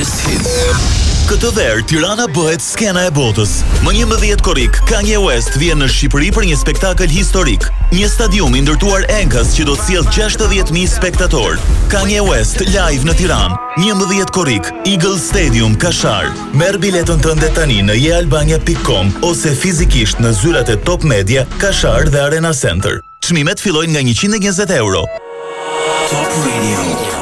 Greatest Hits. Këtë verë, Tirana bëhet skena e botës. Më 11 korrik, Kanye West vjen në Shqipëri për një spektakël historik. Një stadium i ndërtuar enkas që do të sjellë 60.000 spektator. Kanye West live në Tiranë. 11 korrik, Eagle Stadium, Kashar. Merr biletën tënde tani në jealbania.com ose fizikisht në zyrat e Top Media, Kashar dhe Arena Center. Çmimet fillojnë nga 120 euro. Top Radio.